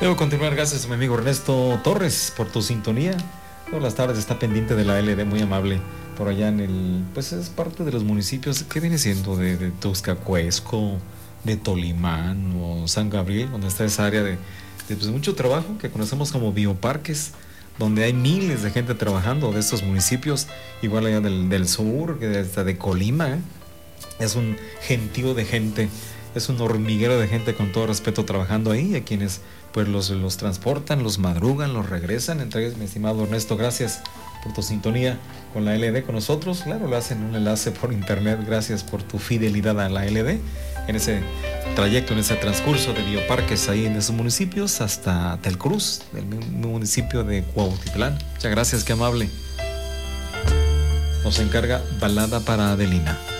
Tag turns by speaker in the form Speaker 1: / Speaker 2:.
Speaker 1: Debo continuar, gracias a mi amigo Ernesto Torres por tu sintonía. Todas las tardes está pendiente de la LD, muy amable, por allá en el, pues es parte de los municipios, ¿qué viene siendo? De Tuscacuesco, de Tolimán o San Gabriel, donde está esa área de pues, mucho trabajo que conocemos como bioparques, donde hay miles de gente trabajando de estos municipios, igual allá del sur, hasta de Colima, es un gentío de gente, es un hormiguero de gente, con todo respeto, trabajando ahí, a quienes pues los transportan, los madrugan, los regresan. Entre ellos, mi estimado Ernesto, gracias por tu sintonía con la LD con nosotros. Claro, lo hacen un enlace por internet, gracias por tu fidelidad a la LD en ese trayecto, en ese transcurso de bioparques ahí en esos municipios hasta Telcruz, del municipio de Cuautitlán. Muchas gracias, qué amable. Nos encarga Balada para Adelina.